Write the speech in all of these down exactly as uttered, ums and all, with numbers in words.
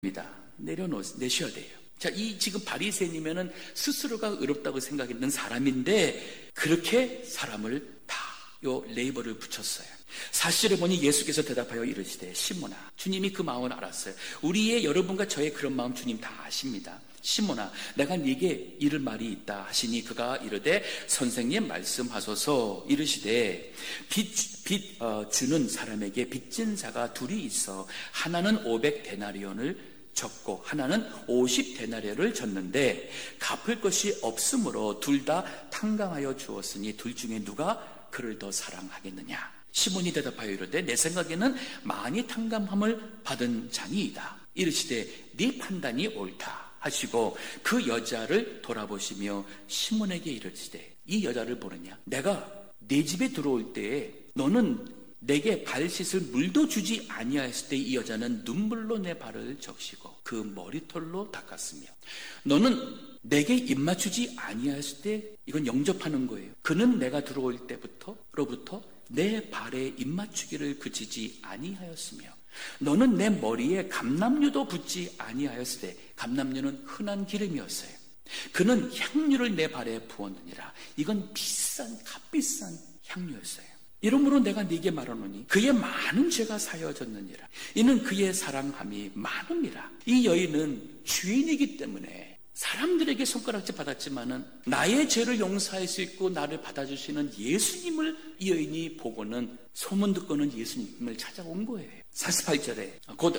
내려내셔야 돼요. 자, 이 지금 바리새인이면은 스스로가 의롭다고 생각했는 사람인데 그렇게 사람을 다 요 레이버를 붙였어요. 사실을 보니 예수께서 대답하여 이르시되 시몬아, 주님이 그 마음을 알았어요. 우리의 여러분과 저의 그런 마음 주님 다 아십니다. 시몬아, 내가 네게 이를 말이 있다 하시니 그가 이르되 선생님 말씀하소서. 이르시되 빚, 빚 어, 주는 사람에게 빚진 자가 둘이 있어 하나는 오백 데나리온을 졌고 하나는 오십 데나리온을 졌는데 갚을 것이 없으므로 둘 다 탕감하여 주었으니 둘 중에 누가 그를 더 사랑하겠느냐. 시몬이 대답하여 이르되 내 생각에는 많이 탕감함을 받은 자니이다. 이르시되 네 판단이 옳다 하시고 그 여자를 돌아보시며 시몬에게 이르시되 이 여자를 보느냐. 내가 내 집에 들어올 때에 너는 내게 발 씻을 물도 주지 아니하였을 때 이 여자는 눈물로 내 발을 적시고 그 머리털로 닦았으며 너는 내게 입 맞추지 아니하였을 때 이건 영접하는 거예요. 그는 내가 들어올 때부터로부터 내 발에 입 맞추기를 그치지 아니하였으며 너는 내 머리에 감람류도 붓지 아니하였을 때 감람류는 흔한 기름이었어요. 그는 향유를 내 발에 부었느니라. 이건 비싼 값비싼 향유였어요. 이러므로 내가 네게 말하노니 그의 많은 죄가 사여졌느니라. 이는 그의 사랑함이 많음이라. 이 여인은 주인이기 때문에 사람들에게 손가락질 받았지만은 나의 죄를 용서할 수 있고 나를 받아주시는 예수님을 이 여인이 보고는 소문 듣고는 예수님을 찾아온 거예요. 사십팔 절에 곧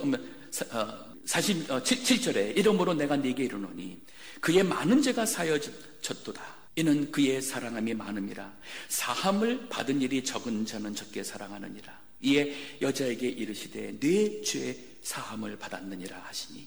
사십칠 절에 이러므로 내가 네게 이르노니 그의 많은 죄가 사여졌도다. 이는 그의 사랑함이 많음이라. 사함을 받은 일이 적은 자는 적게 사랑하느니라. 이에 여자에게 이르시되 네 죄 사함을 받았느니라 하시니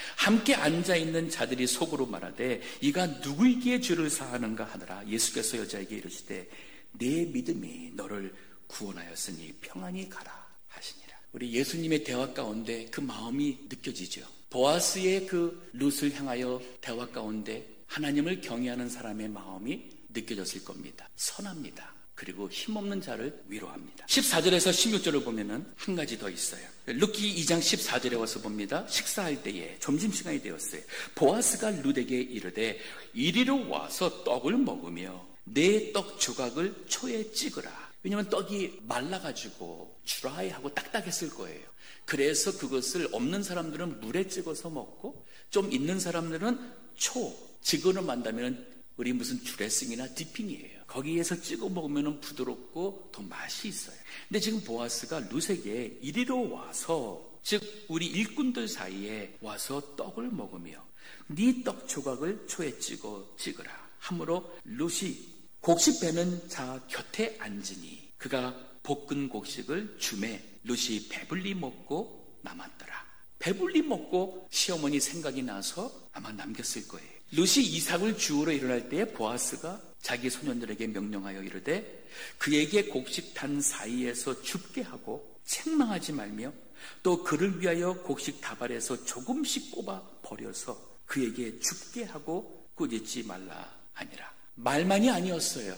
함께 앉아있는 자들이 속으로 말하되 이가 누구에게 죄를 사하는가 하더라. 예수께서 여자에게 이르시되 내 믿음이 너를 구원하였으니 평안히 가라 하시니라. 우리 예수님의 대화 가운데 그 마음이 느껴지죠. 보아스의 그 룻을 향하여 대화 가운데 하나님을 경외하는 사람의 마음이 느껴졌을 겁니다. 선합니다. 그리고 힘없는 자를 위로합니다. 십사 절에서 십육 절을 보면은 한 가지 더 있어요. 룻기 이 장 십사 절에 와서 봅니다. 식사할 때에 점심시간이 되었어요. 보아스가 룻에게 이르되 이리로 와서 떡을 먹으며 내 떡 조각을 초에 찍으라. 왜냐하면 떡이 말라가지고 드라이하고 딱딱했을 거예요. 그래서 그것을 없는 사람들은 물에 찍어서 먹고 좀 있는 사람들은 초, 지근을 만다면 우리 무슨 드레싱이나 디핑이에요. 거기에서 찍어 먹으면 부드럽고 더 맛이 있어요. 근데 지금 보아스가 룻에게 이리로 와서, 즉 우리 일꾼들 사이에 와서 떡을 먹으며 네 떡 조각을 초에 찍어 찍으라 하므로 룻이 곡식 베는 자 곁에 앉으니 그가 볶은 곡식을 주매 룻이 배불리 먹고 남았더라. 배불리 먹고 시어머니 생각이 나서 아마 남겼을 거예요. 룻이 이삭을 주우러 일어날 때에 보아스가 자기 소년들에게 명령하여 이르되 그에게 곡식 탄 사이에서 줍게 하고 책망하지 말며 또 그를 위하여 곡식 다발에서 조금씩 꼽아 버려서 그에게 줍게 하고 꾸짖지 말라 하니라. 말만이 아니었어요.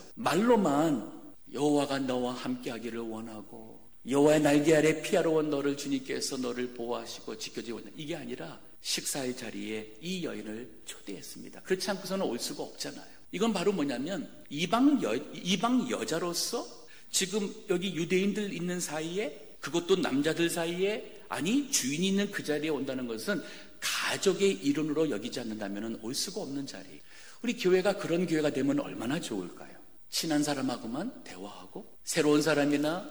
말로만 여호와가 너와 함께하기를 원하고 여호와의 날개 아래 피하러온 너를 주님께서 너를 보호하시고 지켜주고 있는 이게 아니라 식사의 자리에 이 여인을 초대했습니다. 그렇지 않고서는 올 수가 없잖아요. 이건 바로 뭐냐면 이방, 여, 이방 여자로서 지금 여기 유대인들 있는 사이에 그것도 남자들 사이에 아니 주인이 있는 그 자리에 온다는 것은 가족의 일원으로 여기지 않는다면 올 수가 없는 자리. 우리 교회가 그런 교회가 되면 얼마나 좋을까요? 친한 사람하고만 대화하고 새로운 사람이나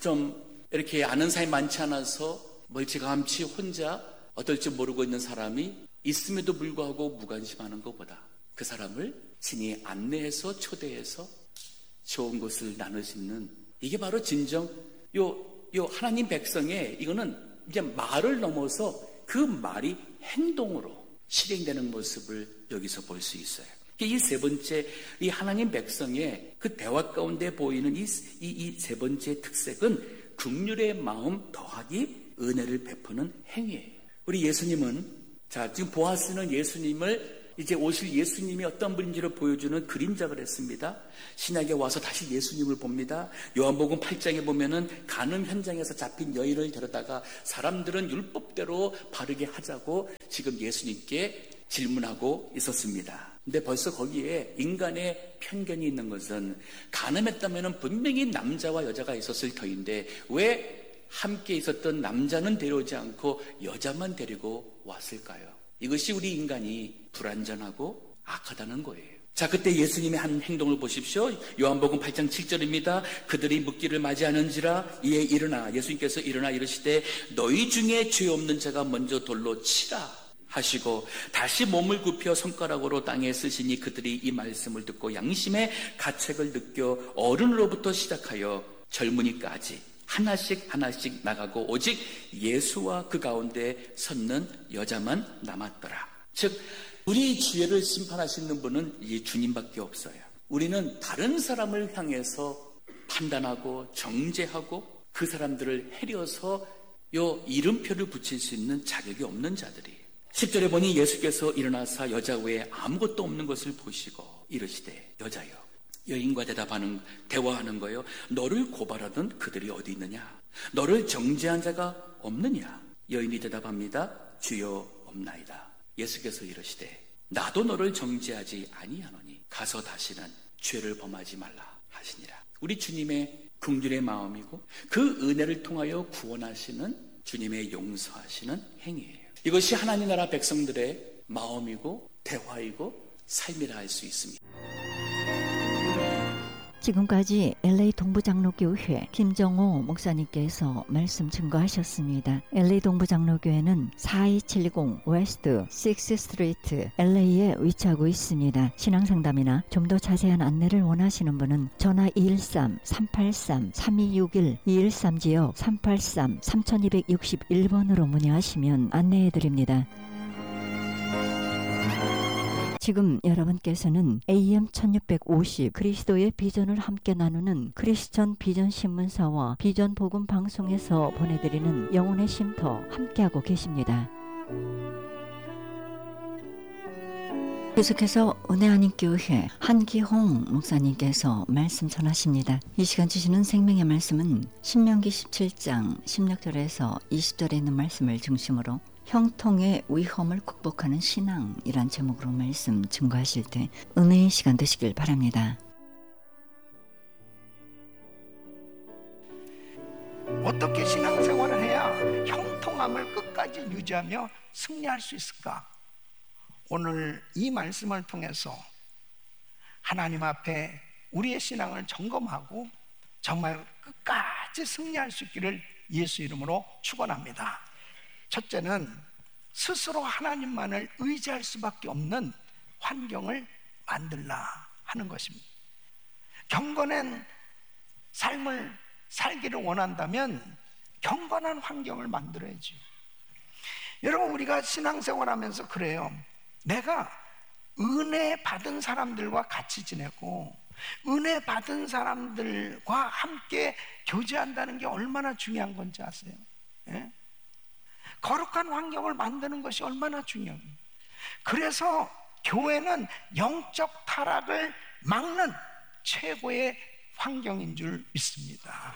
좀 이렇게 아는 사람이 많지 않아서 멀찌감치 혼자 어떨지 모르고 있는 사람이 있음에도 불구하고 무관심하는 것보다 그 사람을 친히 안내해서 초대해서 좋은 것을 나눌 수 있는 이게 바로 진정 요, 요 하나님 백성의 이거는 이제 말을 넘어서 그 말이 행동으로 실행되는 모습을 여기서 볼 수 있어요. 이 세 번째, 이 하나님 백성의 그 대화 가운데 보이는 이, 이, 이 세 번째 특색은 긍휼의 마음 더하기 은혜를 베푸는 행위예요. 우리 예수님은, 자, 지금 보아스는 예수님을 이제 오실 예수님이 어떤 분인지를 보여주는 그림자 그랬습니다. 신약에 와서 다시 예수님을 봅니다. 요한복음 팔 장에 보면은 간음 현장에서 잡힌 여인을 데려다가 사람들은 율법대로 바르게 하자고 지금 예수님께 질문하고 있었습니다. 근데 벌써 거기에 인간의 편견이 있는 것은 간음했다면 분명히 남자와 여자가 있었을 터인데 왜 함께 있었던 남자는 데려오지 않고 여자만 데리고 왔을까요? 이것이 우리 인간이 불완전하고 악하다는 거예요. 자, 그때 예수님의 한 행동을 보십시오. 요한복음 팔 장 칠 절입니다. 그들이 묻기를 맞이하는지라 이에 일어나 예수님께서 일어나 이르시되 너희 중에 죄 없는 자가 먼저 돌로 치라 하시고 다시 몸을 굽혀 손가락으로 땅에 쓰시니 그들이 이 말씀을 듣고 양심의 가책을 느껴 어른으로부터 시작하여 젊은이까지 하나씩 하나씩 나가고 오직 예수와 그 가운데 섰는 여자만 남았더라. 즉 우리 죄를 심판하시는 분은 이 주님밖에 없어요. 우리는 다른 사람을 향해서 판단하고 정죄하고 그 사람들을 해려서 요 이름표를 붙일 수 있는 자격이 없는 자들이에요. 십 절에 보니 예수께서 일어나사 여자 외에 아무것도 없는 것을 보시고 이르시되 여자여, 여인과 대답하는 대화하는 거예요. 너를 고발하던 그들이 어디 있느냐? 너를 정죄한 자가 없느냐? 여인이 대답합니다. 주여 없나이다. 예수께서 이르시되 나도 너를 정죄하지 아니하노니 가서 다시는 죄를 범하지 말라 하시니라. 우리 주님의 긍휼의 마음이고 그 은혜를 통하여 구원하시는 주님의 용서하시는 행위예요. 이것이 하나님 나라 백성들의 마음이고 대화이고 삶이라 할 수 있습니다. 지금까지 엘에이 동부장로교회 김정호 목사님께서 말씀 증거하셨습니다. 엘에이 동부장로교회는 사이칠공 웨스트 식스 스트리트 엘에이에 위치하고 있습니다. 신앙상담이나 좀 더 자세한 안내를 원하시는 분은 전화 이일삼 삼팔삼 삼이육일 이일삼 지역 삼팔삼 삼이육일 번으로 문의하시면 안내해드립니다. 지금 여러분께서는 에이엠 천육백오십 그리스도의 비전을 함께 나누는 크리스천 비전 신문사와 비전 복음 방송에서 보내드리는 영혼의 쉼터 함께하고 계십니다. 계속해서 은혜하님교회 한기홍 목사님께서 말씀 전하십니다. 이 시간 주시는 생명의 말씀은 신명기 십칠 장 십육 절에서 이십 절에 있는 말씀을 중심으로 형통의 위험을 극복하는 신앙이란 제목으로 말씀 증거하실 때 은혜의 시간 되시길 바랍니다. 어떻게 신앙생활을 해야 형통함을 끝까지 유지하며 승리할 수 있을까? 오늘 이 말씀을 통해서 하나님 앞에 우리의 신앙을 점검하고 정말 끝까지 승리할 수 있기를 예수 이름으로 축원합니다. 첫째는 스스로 하나님만을 의지할 수밖에 없는 환경을 만들라 하는 것입니다. 경건한 삶을 살기를 원한다면 경건한 환경을 만들어야죠. 여러분, 우리가 신앙생활하면서 그래요. 내가 은혜 받은 사람들과 같이 지내고 은혜 받은 사람들과 함께 교제한다는 게 얼마나 중요한 건지 아세요? 예? 거룩한 환경을 만드는 것이 얼마나 중요합니다. 그래서 교회는 영적 타락을 막는 최고의 환경인 줄 믿습니다.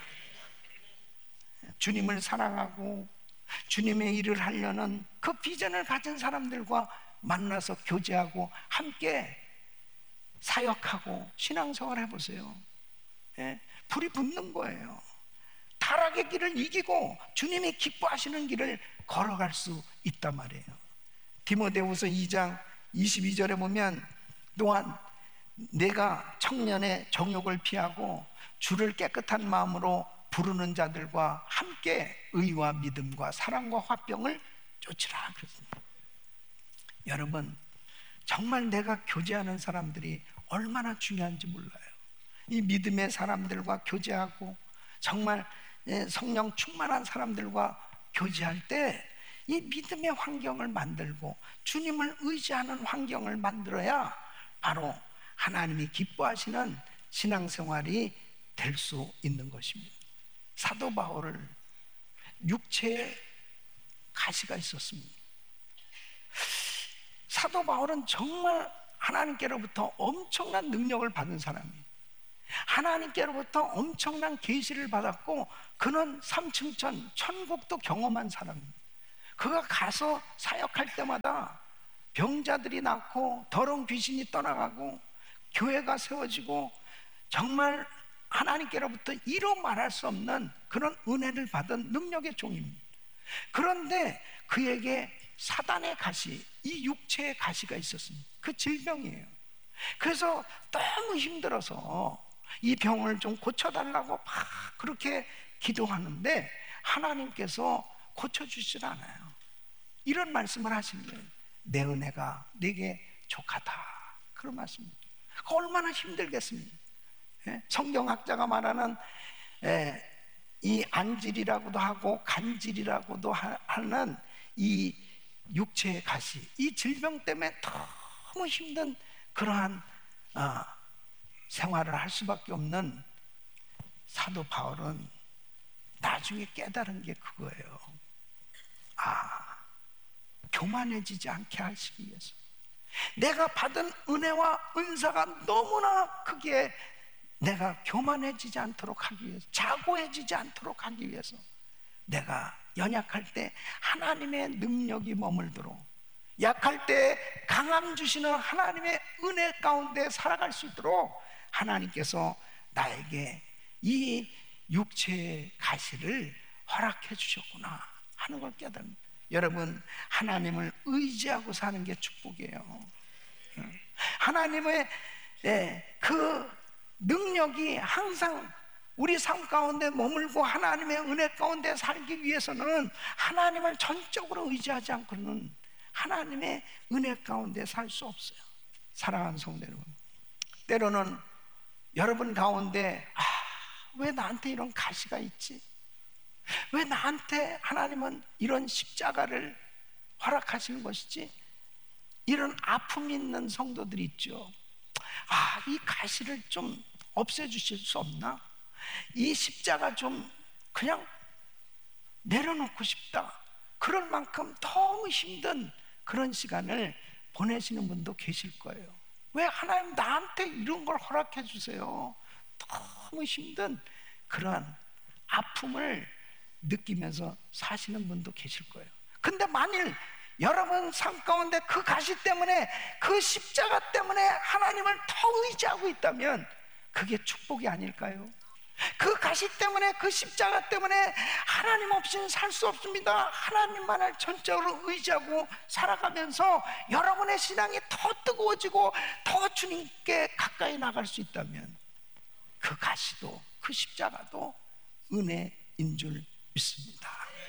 주님을 사랑하고 주님의 일을 하려는 그 비전을 가진 사람들과 만나서 교제하고 함께 사역하고 신앙생활 해보세요. 예? 불이 붙는 거예요. 타락의 길을 이기고 주님이 기뻐하시는 길을 걸어갈 수 있단 말이에요. 디모데후서 이 장 이십이 절에 보면 또한 내가 청년의 정욕을 피하고 주를 깨끗한 마음으로 부르는 자들과 함께 의와 믿음과 사랑과 화평을 쫓으라 그랬습니다. 여러분, 정말 내가 교제하는 사람들이 얼마나 중요한지 몰라요. 이 믿음의 사람들과 교제하고 정말 성령 충만한 사람들과 교제할 때 이 믿음의 환경을 만들고 주님을 의지하는 환경을 만들어야 바로 하나님이 기뻐하시는 신앙생활이 될 수 있는 것입니다. 사도 바울을 육체에 가시가 있었습니다. 사도 바울은 정말 하나님께로부터 엄청난 능력을 받은 사람이에요. 하나님께로부터 엄청난 계시를 받았고 그는 삼층천 천국도 경험한 사람입니다. 그가 가서 사역할 때마다 병자들이 낫고 더러운 귀신이 떠나가고 교회가 세워지고 정말 하나님께로부터 이루 말할 수 없는 그런 은혜를 받은 능력의 종입니다. 그런데 그에게 사단의 가시, 이 육체의 가시가 있었습니다. 그 질병이에요. 그래서 너무 힘들어서 이 병을 좀 고쳐달라고 막 그렇게 기도하는데 하나님께서 고쳐주질 않아요. 이런 말씀을 하시는 거예요. 내 은혜가 내게 족하다, 그런 말씀입니다. 얼마나 힘들겠습니까? 예? 성경학자가 말하는 예, 이 안질이라고도 하고 간질이라고도 하, 하는 이 육체의 가시, 이 질병 때문에 너무 힘든 그러한 어, 생활을 할 수밖에 없는 사도 바울은 나중에 깨달은 게 그거예요. 아, 교만해지지 않게 하시기 위해서, 내가 받은 은혜와 은사가 너무나 크기에 내가 교만해지지 않도록 하기 위해서, 자고해지지 않도록 하기 위해서 내가 연약할 때 하나님의 능력이 머물도록, 약할 때 강함 주시는 하나님의 은혜 가운데 살아갈 수 있도록 하나님께서 나에게 이 육체의 가시를 허락해 주셨구나 하는 걸 깨닫는. 여러분, 하나님을 의지하고 사는 게 축복이에요. 하나님의 그 능력이 항상 우리 삶 가운데 머물고 하나님의 은혜 가운데 살기 위해서는 하나님을 전적으로 의지하지 않고는 하나님의 은혜 가운데 살 수 없어요. 사랑하는 성도 여러분, 때로는 여러분 가운데 아, 왜 나한테 이런 가시가 있지? 왜 나한테 하나님은 이런 십자가를 허락하시는 것이지? 이런 아픔이 있는 성도들이 있죠. 아, 이 가시를 좀 없애주실 수 없나? 이 십자가 좀 그냥 내려놓고 싶다. 그럴 만큼 너무 힘든 그런 시간을 보내시는 분도 계실 거예요. 왜 하나님 나한테 이런 걸 허락해 주세요? 너무 힘든 그러한 아픔을 느끼면서 사시는 분도 계실 거예요. 근데 만일 여러분 삶 가운데 그 가시 때문에, 그 십자가 때문에 하나님을 더 의지하고 있다면 그게 축복이 아닐까요? 그 가시 때문에, 그 십자가 때문에 하나님 없이는 살 수 없습니다. 하나님만을 전적으로 의지하고 살아가면서 여러분의 신앙이 더 뜨거워지고 더 주님께 가까이 나갈 수 있다면 그 가시도, 그 십자가도 은혜인 줄 믿습니다.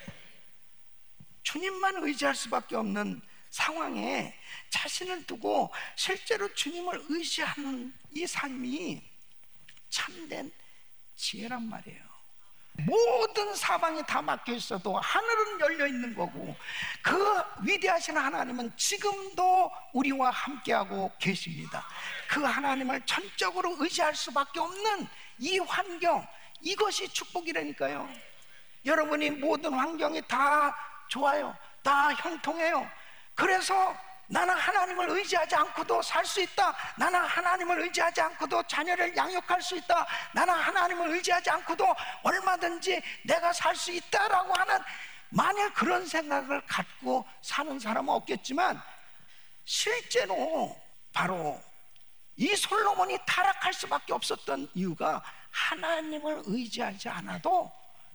주님만 의지할 수밖에 없는 상황에 자신을 두고 실제로 주님을 의지하는 이 삶이 참된 지혜란 말이에요. 모든 사방이 다 막혀 있어도 하늘은 열려 있는 거고, 그 위대하신 하나님은 지금도 우리와 함께하고 계십니다. 그 하나님을 전적으로 의지할 수밖에 없는 이 환경, 이것이 축복이라니까요. 여러분이 모든 환경이 다 좋아요, 다 형통해요. 그래서 나는 하나님을 의지하지 않고도 살 수 있다. 나는 하나님을 의지하지 않고도 자녀를 양육할 수 있다. 나는 하나님을 의지하지 않고도 얼마든지 내가 살 수 있다라고 하는, 만일 그런 생각을 갖고 사는 사람은 없겠지만, 실제로 바로 이 솔로몬이 타락할 수밖에 없었던 이유가 하나님을 의지하지 않아도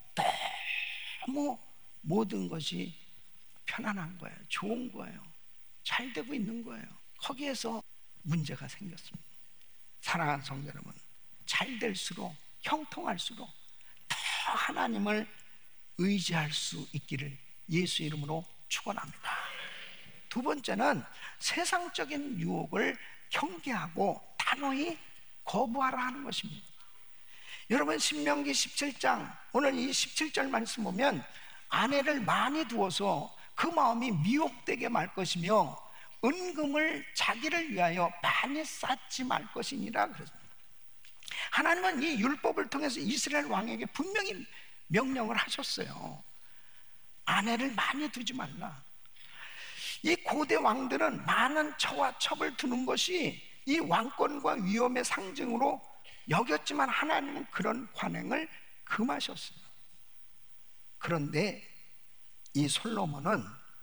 너무 모든 것이 편안한 거예요. 좋은 거예요. 잘 되고 있는 거예요. 거기에서 문제가 생겼습니다. 사랑하는 성도 여러분, 잘 될수록, 형통할수록 더 하나님을 의지할 수 있기를 예수 이름으로 축원합니다. 두 번째는 세상적인 유혹을 경계하고 단호히 거부하라 하는 것입니다. 여러분, 신명기 십칠 장 오늘 이 십칠 절 말씀 보면 아내를 많이 두어서 그 마음이 미혹되게 말 것이며 은금을 자기를 위하여 많이 쌓지 말 것이니라 그랬습니다. 하나님은 이 율법을 통해서 이스라엘 왕에게 분명히 명령을 하셨어요. 아내를 많이 두지 말라. 이 고대 왕들은 많은 처와 첩을 두는 것이 이 왕권과 위엄의 상징으로 여겼지만 하나님은 그런 관행을 금하셨어요. 그런데 이 솔로몬은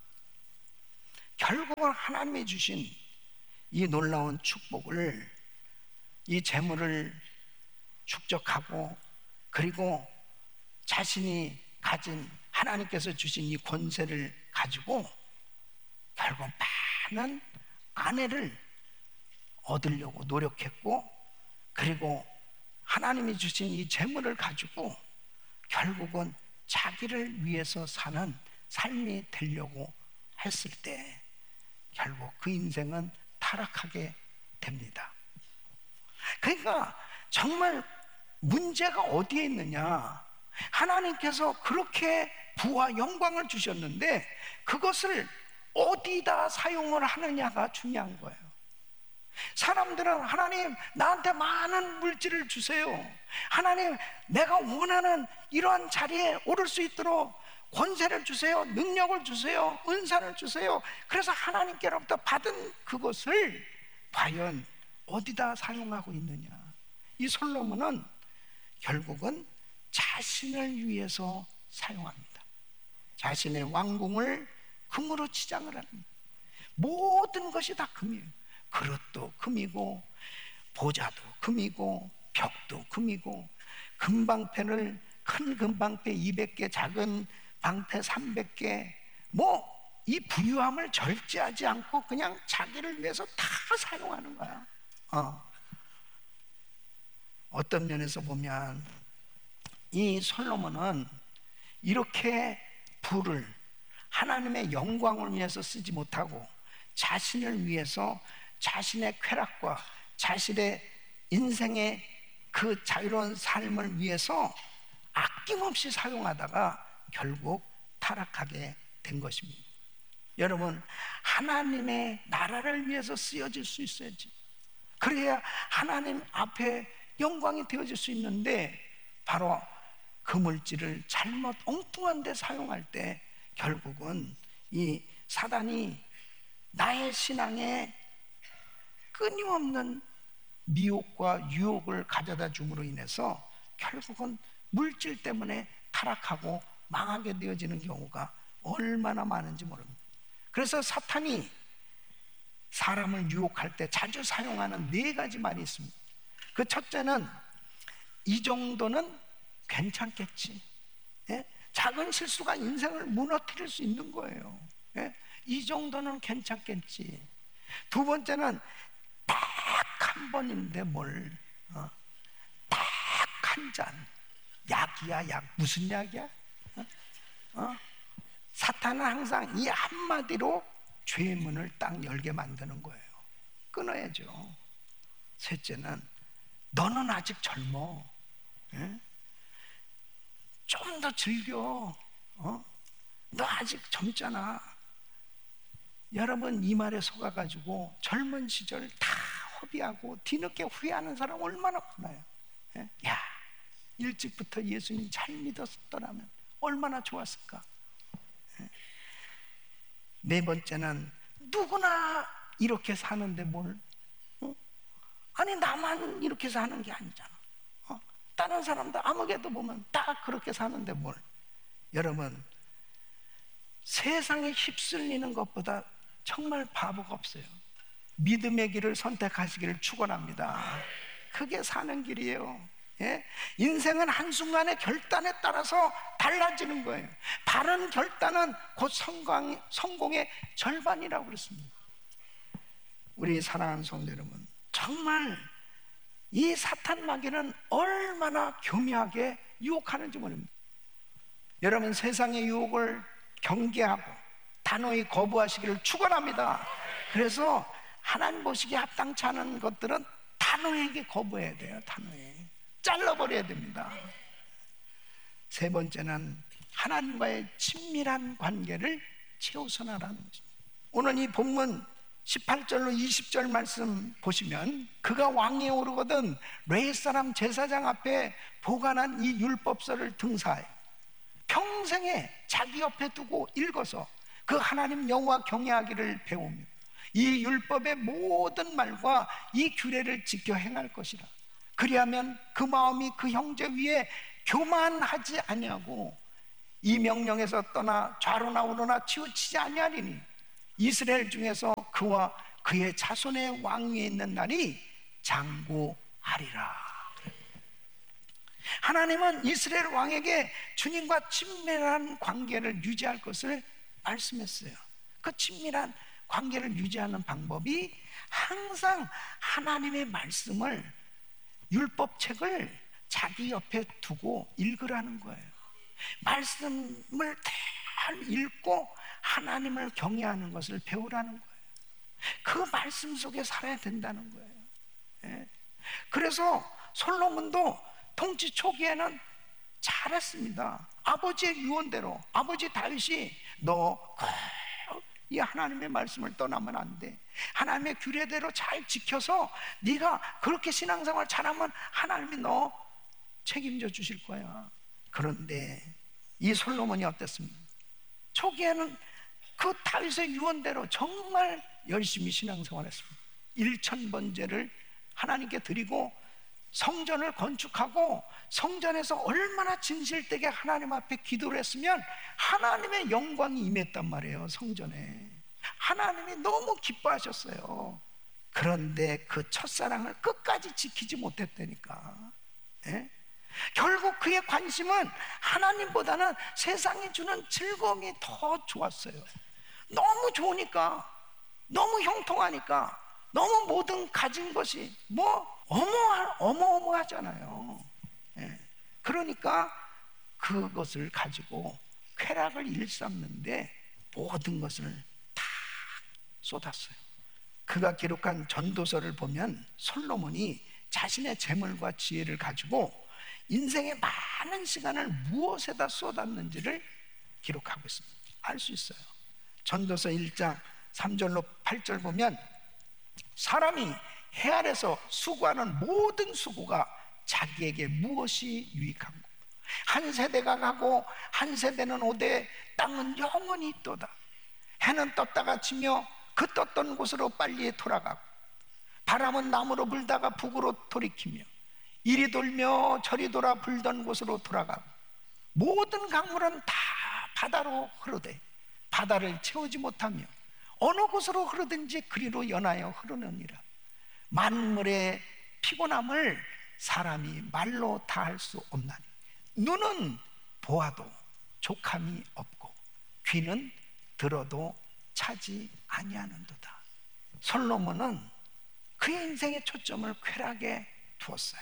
결국은 하나님이 주신 이 놀라운 축복을, 이 재물을 축적하고 그리고 자신이 가진 하나님께서 주신 이 권세를 가지고 결국 많은 아내를 얻으려고 노력했고, 그리고 하나님이 주신 이 재물을 가지고 결국은 자기를 위해서 사는 삶이 되려고 했을 때 결국 그 인생은 타락하게 됩니다. 그러니까 정말 문제가 어디에 있느냐? 하나님께서 그렇게 부와 영광을 주셨는데 그것을 어디다 사용을 하느냐가 중요한 거예요. 사람들은 하나님 나한테 많은 물질을 주세요, 하나님 내가 원하는 이러한 자리에 오를 수 있도록 권세를 주세요, 능력을 주세요, 은사를 주세요. 그래서 하나님께로부터 받은 그것을 과연 어디다 사용하고 있느냐? 이 솔로몬은 결국은 자신을 위해서 사용합니다. 자신의 왕궁을 금으로 치장을 합니다. 모든 것이 다 금이에요. 그릇도 금이고 보좌도 금이고 벽도 금이고, 금방패를 큰 금방패 이백 개, 작은 방패 삼백 개, 뭐 이 부유함을 절제하지 않고 그냥 자기를 위해서 다 사용하는 거야. 어. 어떤 면에서 보면 이 솔로몬은 이렇게 부를 하나님의 영광을 위해서 쓰지 못하고 자신을 위해서, 자신의 쾌락과 자신의 인생의 그 자유로운 삶을 위해서 아낌없이 사용하다가 결국 타락하게 된 것입니다. 여러분, 하나님의 나라를 위해서 쓰여질 수 있어야지. 그래야 하나님 앞에 영광이 되어질 수 있는데, 바로 그 물질을 잘못 엉뚱한 데 사용할 때 결국은 이 사단이 나의 신앙에 끊임없는 미혹과 유혹을 가져다 줌으로 인해서 결국은 물질 때문에 타락하고 망하게 되어지는 경우가 얼마나 많은지 모릅니다. 그래서 사탄이 사람을 유혹할 때 자주 사용하는 네 가지 말이 있습니다. 그 첫째는 이 정도는 괜찮겠지. 예? 작은 실수가 인생을 무너뜨릴 수 있는 거예요. 예? 이 정도는 괜찮겠지. 두 번째는 딱 한 번인데 뭘, 어? 딱 한 잔. 약이야, 약. 무슨 약이야? 어? 어? 사탄은 항상 이 한마디로 죄의 문을 딱 열게 만드는 거예요. 끊어야죠. 셋째는 너는 아직 젊어. 예? 좀 더 즐겨. 어? 너 아직 젊잖아. 여러분, 이 말에 속아가지고 젊은 시절 다 허비하고 뒤늦게 후회하는 사람 얼마나 많아요. 예? 야, 일찍부터 예수님 잘 믿었더라면 얼마나 좋았을까. 예? 네 번째는 누구나 이렇게 사는데 뭘, 어? 아니 나만 이렇게 사는 게 아니잖아. 어? 다른 사람들 아무개도 보면 다 그렇게 사는데 뭘. 여러분, 세상에 휩쓸리는 것보다 정말 바보가 없어요. 믿음의 길을 선택하시기를 축원합니다. 그게 사는 길이에요. 예? 인생은 한순간의 결단에 따라서 달라지는 거예요. 바른 결단은 곧 성공, 성공의 절반이라고 그랬습니다. 우리 사랑하는 성도 여러분, 정말 이 사탄 마귀는 얼마나 교묘하게 유혹하는지 모릅니다. 여러분, 세상의 유혹을 경계하고 단호히 거부하시기를 축원합니다. 그래서 하나님 보시기에 합당치 않은 것들은 단호하게 거부해야 돼요. 단호히 잘라버려야 됩니다. 세 번째는 하나님과의 친밀한 관계를 최우선하라는 것입니다. 오늘 이 본문 십팔 절로 이십 절 말씀 보시면, 그가 왕위에 오르거든 레위 사람 제사장 앞에 보관한 이 율법서를 등사해 평생에 자기 옆에 두고 읽어서 그 하나님 여호와 경외하기를 배우며 이 율법의 모든 말과 이 규례를 지켜 행할 것이라. 그리하면 그 마음이 그 형제 위에 교만하지 아니하고 이 명령에서 떠나 좌로나 우로나 치우치지 아니하리니 이스라엘 중에서 그와 그의 자손의 왕 위에 있는 날이 장구하리라. 하나님은 이스라엘 왕에게 주님과 친밀한 관계를 유지할 것을 말씀했어요. 그 친밀한 관계를 유지하는 방법이 항상 하나님의 말씀을, 율법책을 자기 옆에 두고 읽으라는 거예요. 말씀을 잘 읽고 하나님을 경외하는 것을 배우라는 거예요. 그 말씀 속에 살아야 된다는 거예요. 예. 그래서 솔로몬도 통치 초기에는 잘했습니다. 아버지의 유언대로. 아버지 다윗이 너 이 하나님의 말씀을 떠나면 안 돼. 하나님의 규례대로 잘 지켜서 네가 그렇게 신앙생활 잘하면 하나님이 너 책임져 주실 거야. 그런데 이 솔로몬이 어땠습니까? 초기에는 그 다윗의 유언대로 정말 열심히 신앙생활했습니다. 일천번제를 하나님께 드리고 성전을 건축하고 성전에서 얼마나 진실되게 하나님 앞에 기도를 했으면 하나님의 영광이 임했단 말이에요. 성전에 하나님이 너무 기뻐하셨어요. 그런데 그 첫사랑을 끝까지 지키지 못했다니까. 예? 결국 그의 관심은 하나님보다는 세상이 주는 즐거움이 더 좋았어요. 너무 좋으니까, 너무 형통하니까, 너무 모든 가진 것이 뭐 어마어마, 어마어마하잖아요. 예. 그러니까 그것을 가지고 쾌락을 일삼는데 모든 것을 다 쏟았어요. 그가 기록한 전도서를 보면 솔로몬이 자신의 재물과 지혜를 가지고 인생의 많은 시간을 무엇에다 쏟았는지를 기록하고 있습니다. 알 수 있어요. 전도서 일 장 삼 절로 팔 절 보면 사람이 해 아래서 수고하는 모든 수고가 자기에게 무엇이 유익한고 한 세대가 가고 한 세대는 오되 땅은 영원히 있도다. 해는 떴다가 지며 그 떴던 곳으로 빨리 돌아가고 바람은 남으로 불다가 북으로 돌이키며 이리 돌며 저리 돌아 불던 곳으로 돌아가고 모든 강물은 다 바다로 흐르되 바다를 채우지 못하며 어느 곳으로 흐르든지 그리로 연하여 흐르느니라. 만물의 피곤함을 사람이 말로 다 할 수 없나니 눈은 보아도 족함이 없고 귀는 들어도 차지 아니하는도다. 솔로몬은 그의 인생의 초점을 쾌락에 두었어요.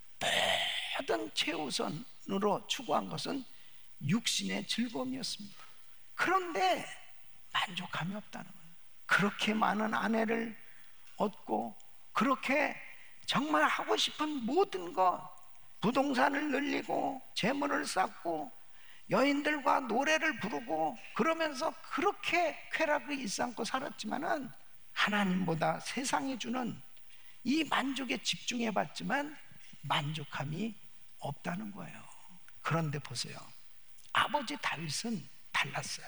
모든 최우선으로 추구한 것은 육신의 즐거움이었습니다. 그런데 만족함이 없다는 거예요. 그렇게 많은 아내를 얻고 그렇게 정말 하고 싶은 모든 것, 부동산을 늘리고 재물을 쌓고 여인들과 노래를 부르고 그러면서 그렇게 쾌락을 일삼고 살았지만은 하나님보다 세상이 주는 이 만족에 집중해 봤지만 만족함이 없다는 거예요. 그런데 보세요. 아버지 다윗은 달랐어요.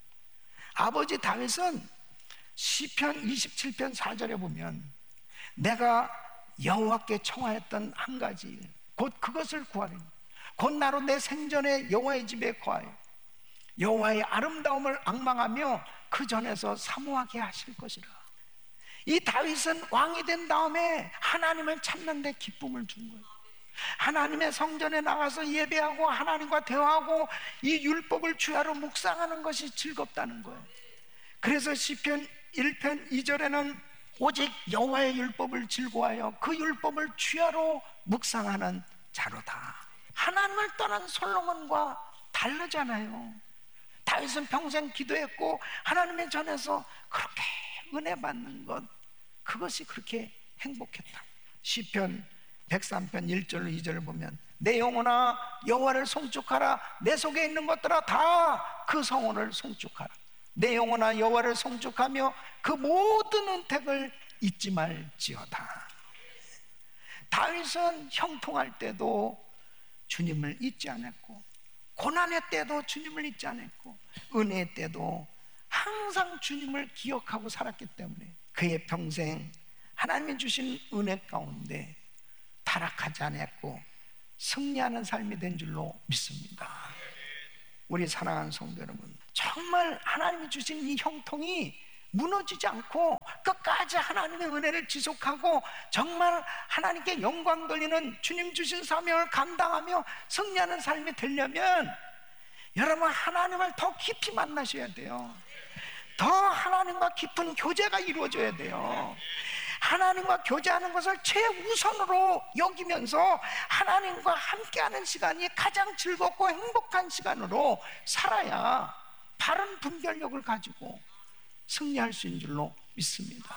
아버지 다윗은 시편 이십칠 편 사 절에 보면 내가 여호와께 청하였던 한 가지 곧 그것을 구하리니 곧 나로 내 생전에 여호와의 집에 거하여 여호와의 아름다움을 앙망하며 그 전에서 사모하게 하실 것이라. 이 다윗은 왕이 된 다음에 하나님을 찾는 데 기쁨을 준 거예요. 하나님의 성전에 나가서 예배하고 하나님과 대화하고 이 율법을 주야로 묵상하는 것이 즐겁다는 거예요. 그래서 시편 일 편 이 절에는 오직 여호와의 율법을 즐거워하여 그 율법을 주야로 묵상하는 자로다. 하나님을 떠난 솔로몬과 다르잖아요. 다윗은 평생 기도했고 하나님의 전에서 그렇게 은혜 받는 것, 그것이 그렇게 행복했다. 시편 백삼 편 일 절로 이 절을 보면 내 영혼아 여호와를 송축하라. 내 속에 있는 것들아 다 그 성호를 송축하라. 내 영혼아 여호와를 송축하며 그 모든 은택을 잊지 말지어다. 다윗은 형통할 때도 주님을 잊지 않았고 고난의 때도 주님을 잊지 않았고 은혜의 때도 항상 주님을 기억하고 살았기 때문에 그의 평생 하나님이 주신 은혜 가운데 타락하지 않았고 승리하는 삶이 된 줄로 믿습니다. 우리 사랑하는 성도 여러분, 정말 하나님이 주신 이 형통이 무너지지 않고 끝까지 하나님의 은혜를 지속하고 정말 하나님께 영광 돌리는 주님 주신 사명을 감당하며 승리하는 삶이 되려면 여러분, 하나님을 더 깊이 만나셔야 돼요. 더 하나님과 깊은 교제가 이루어져야 돼요. 하나님과 교제하는 것을 최우선으로 여기면서 하나님과 함께하는 시간이 가장 즐겁고 행복한 시간으로 살아야 바른 분별력을 가지고 승리할 수 있는 줄로 믿습니다.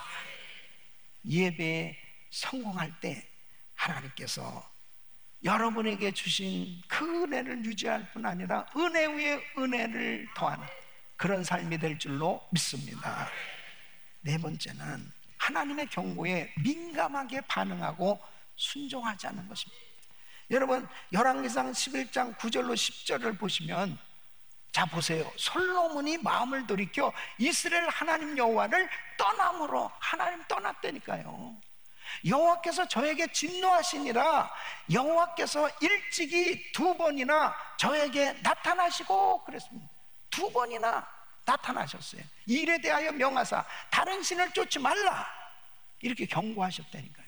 예배에 성공할 때 하나님께서 여러분에게 주신 그 은혜를 유지할 뿐 아니라 은혜 위에 은혜를 더하는 그런 삶이 될 줄로 믿습니다. 네 번째는 하나님의 경고에 민감하게 반응하고 순종하지 않는 것입니다. 여러분, 열왕기상 십일 장 구 절로 십 절을 보시면, 자 보세요. 솔로몬이 마음을 돌이켜 이스라엘 하나님 여호와를 떠남으로, 하나님 떠났다니까요. 여호와께서 저에게 진노하시니라, 여호와께서 일찍이 두 번이나 저에게 나타나시고 그랬습니다. 두 번이나 나타나셨어요. 이 일에 대하여 명하사 다른 신을 쫓지 말라, 이렇게 경고하셨다니까요.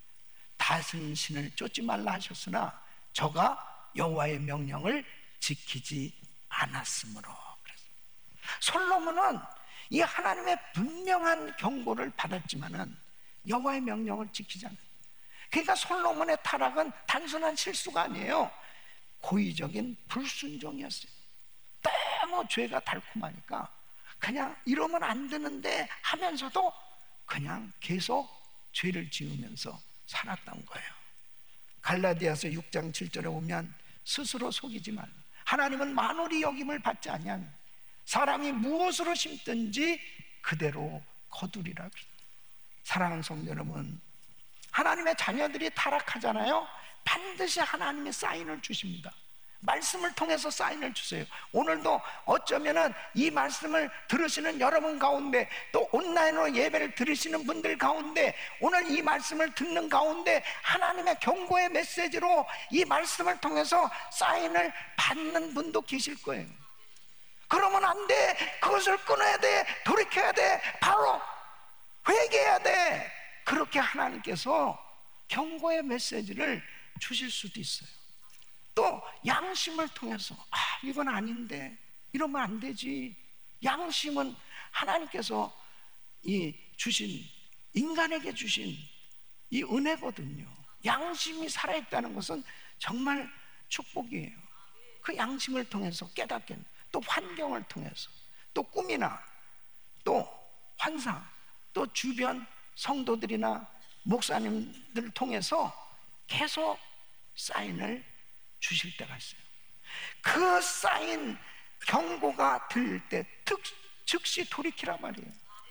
다른 신을 쫓지 말라 하셨으나 저가 여호와의 명령을 지키지 않았으므로 그랬습니다. 솔로몬은 이 하나님의 분명한 경고를 받았지만은 여호와의 명령을 지키지 않아요. 그러니까 솔로몬의 타락은 단순한 실수가 아니에요. 고의적인 불순종이었어요. 너무 죄가 달콤하니까 그냥 이러면 안 되는데 하면서도 그냥 계속 죄를 지으면서 살았던 거예요. 갈라디아서 육 장 칠 절에 보면 스스로 속이지 말라. 하나님은 만홀히 여김을 받지 아니하는 사람이 무엇으로 심든지 그대로 거두리라 그랬습니다. 사랑하는 성도 여러분, 하나님의 자녀들이 타락하잖아요. 반드시 하나님의 사인을 주십니다. 말씀을 통해서 사인을 주세요. 오늘도 어쩌면은 이 말씀을 들으시는 여러분 가운데, 또 온라인으로 예배를 들으시는 분들 가운데, 오늘 이 말씀을 듣는 가운데 하나님의 경고의 메시지로 이 말씀을 통해서 사인을 받는 분도 계실 거예요. 그러면 안 돼. 그것을 끊어야 돼. 돌이켜야 돼. 바로 회개해야 돼. 그렇게 하나님께서 경고의 메시지를 주실 수도 있어요. 또 양심을 통해서, 아 이건 아닌데, 이러면 안 되지. 양심은 하나님께서 이 주신, 인간에게 주신 이 은혜거든요. 양심이 살아있다는 것은 정말 축복이에요. 그 양심을 통해서 깨닫게, 또 환경을 통해서, 또 꿈이나 또 환상, 또 주변 성도들이나 목사님들을 통해서 계속 사인을 주실 때가 있어요. 그 사인 경고가 들릴 때 즉시 돌이키란 말이에요.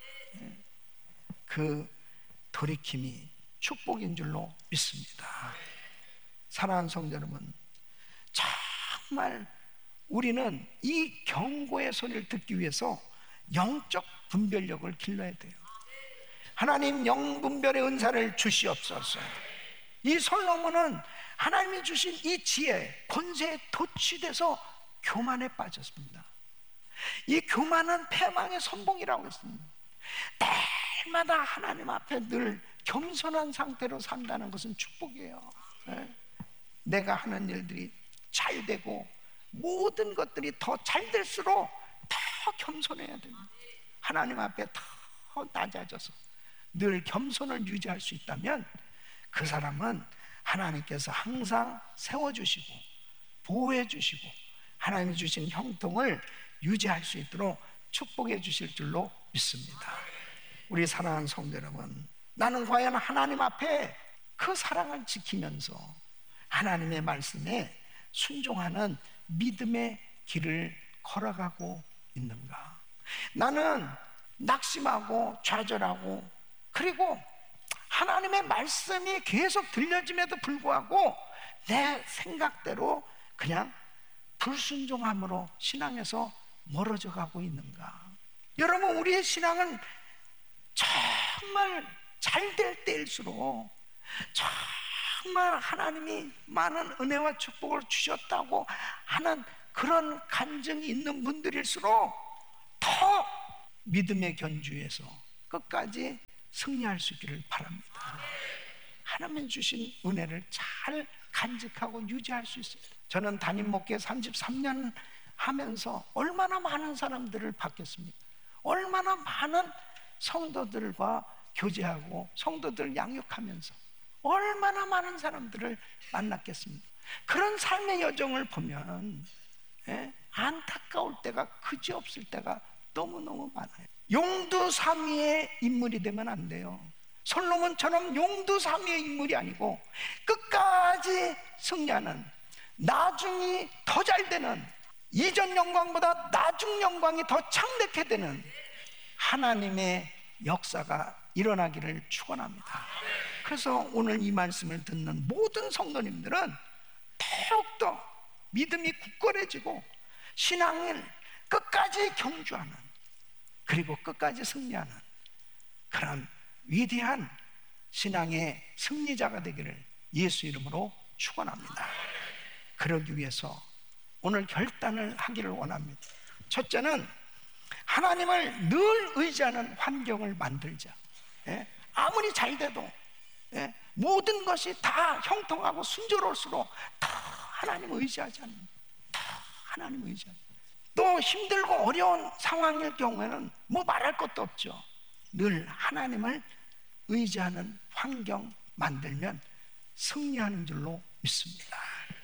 그 돌이킴이 축복인 줄로 믿습니다. 사랑하는 성도 여러분, 정말 우리는 이 경고의 소리를 듣기 위해서 영적 분별력을 길러야 돼요. 하나님 영분별의 은사를 주시옵소서. 이 솔로몬은 하나님이 주신 이 지혜, 권세에 도취돼서 교만에 빠졌습니다. 이 교만은 패망의 선봉이라고 했습니다. 때마다 하나님 앞에 늘 겸손한 상태로 산다는 것은 축복이에요. 내가 하는 일들이 잘 되고 모든 것들이 더 잘 될수록 더 겸손해야 됩니다. 하나님 앞에 더 낮아져서 늘 겸손을 유지할 수 있다면 그 사람은 하나님께서 항상 세워주시고 보호해 주시고 하나님이 주신 형통을 유지할 수 있도록 축복해 주실 줄로 믿습니다. 우리 사랑하는 성도 여러분, 나는 과연 하나님 앞에 그 사랑을 지키면서 하나님의 말씀에 순종하는 믿음의 길을 걸어가고 있는가? 나는 낙심하고 좌절하고, 그리고 하나님의 말씀이 계속 들려짐에도 불구하고 내 생각대로 그냥 불순종함으로 신앙에서 멀어져 가고 있는가? 여러분, 우리의 신앙은 정말 잘 될 때일수록, 정말 하나님이 많은 은혜와 축복을 주셨다고 하는 그런 간증이 있는 분들일수록 더 믿음의 견주에서 끝까지 승리할 수 있기를 바랍니다. 하나님 주신 은혜를 잘 간직하고 유지할 수 있습니다. 저는 담임 목회 삼십삼 년 하면서 얼마나 많은 사람들을 봤겠습니까? 얼마나 많은 성도들과 교제하고 성도들을 양육하면서 얼마나 많은 사람들을 만났겠습니까? 그런 삶의 여정을 보면 예? 안타까울 때가 그지없을 때가 너무너무 많아요. 용두삼위의 인물이 되면 안 돼요. 솔로몬처럼 용두삼위의 인물이 아니고 끝까지 승리하는, 나중이 더 잘 되는, 이전 영광보다 나중 영광이 더 창대케 되는 하나님의 역사가 일어나기를 축원합니다. 그래서 오늘 이 말씀을 듣는 모든 성도님들은 더욱더 믿음이 굳건해지고 신앙을 끝까지 경주하는, 그리고 끝까지 승리하는 그런 위대한 신앙의 승리자가 되기를 예수 이름으로 축원합니다. 그러기 위해서 오늘 결단을 하기를 원합니다. 첫째는 하나님을 늘 의지하는 환경을 만들자. 예? 아무리 잘 돼도 예? 모든 것이 다 형통하고 순조로울수록 다 하나님 의지하지 않는, 다 하나님 의지하지. 또 힘들고 어려운 상황일 경우에는 뭐 말할 것도 없죠. 늘 하나님을 의지하는 환경 만들면 승리하는 줄로 믿습니다.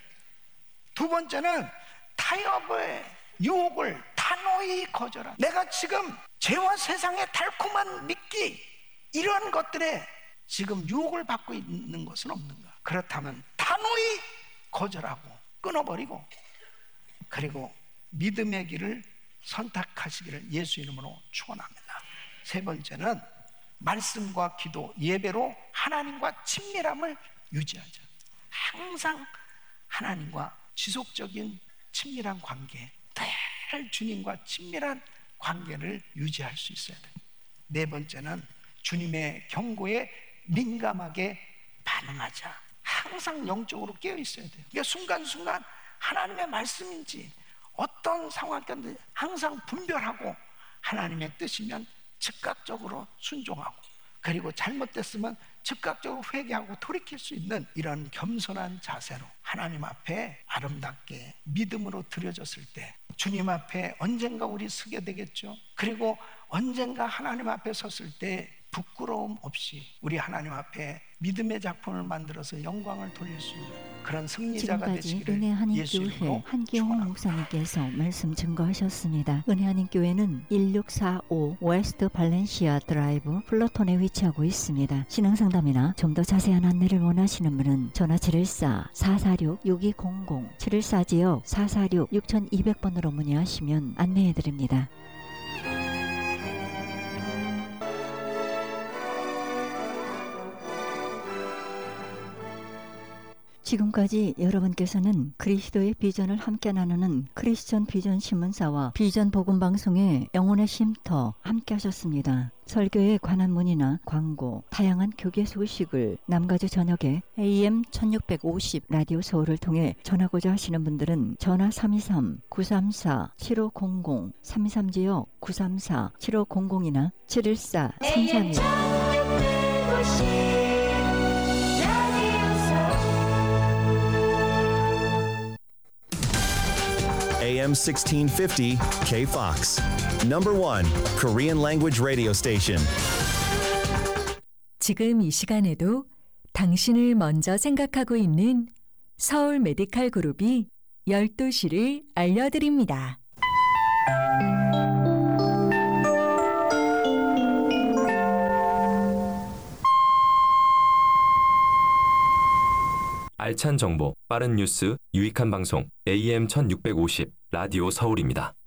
두 번째는 타협의 유혹을 단호히 거절하라. 내가 지금 죄와 세상의 달콤한 미끼, 이런 것들에 지금 유혹을 받고 있는 것은 없는가? 그렇다면 단호히 거절하고 끊어버리고, 그리고 믿음의 길을 선택하시기를 예수 이름으로 축원합니다. 세 번째는 말씀과 기도, 예배로 하나님과 친밀함을 유지하자. 항상 하나님과 지속적인 친밀한 관계, 늘 주님과 친밀한 관계를 유지할 수 있어야 돼요. 네 번째는 주님의 경고에 민감하게 반응하자. 항상 영적으로 깨어 있어야 돼요. 그러니까 순간순간 하나님의 말씀인지 어떤 상황이든지 항상 분별하고 하나님의 뜻이면 즉각적으로 순종하고, 그리고 잘못됐으면 즉각적으로 회개하고 돌이킬 수 있는 이런 겸손한 자세로 하나님 앞에 아름답게 믿음으로 드려졌을 때 주님 앞에 언젠가 우리 서게 되겠죠. 그리고 언젠가 하나님 앞에 섰을 때 부끄러움 없이 우리 하나님 앞에 믿음의 작품을 만들어서 영광을 돌릴 수 있는 그런 승리자가 지금까지 되시기를 은혜하는 예수 교회 이름으로 한기홍 축원합니다. 목사님께서 말씀 증거하셨습니다. 은혜하는 교회는 일육사오 웨스트 발렌시아 드라이브 플러톤에 위치하고 있습니다. 신앙상담이나 좀 더 자세한 안내를 원하시는 분은 전화 칠일사 사사육 육이공공 칠일사 지역 사사육 육이공공 번으로 문의하시면 안내해드립니다. 지금까지 여러분께서는 그리스도의 비전을 함께 나누는 크리스천 비전 신문사와 비전 복음 방송의 영혼의 쉼터 함께 하셨습니다. 설교에 관한 문의나 광고, 다양한 교계 소식을 남가주 저녁에 에이엠 천육백오십 라디오 서울을 통해 전하고자 하시는 분들은 전화 삼이삼 구삼사 칠오공공 삼이삼 지역 구삼사 칠오공공이나 칠일사 삼삼일 에이엠 sixteen fifty K Fox. Number one Korean language radio station. 지금 이 시간에도 당신을 먼저 생각하고 있는 서울 메디칼 그룹이 열두 시를 알려드립니다. 알찬 정보, 빠른 뉴스, 유익한 방송 에이엠 천육백오십 라디오 서울입니다.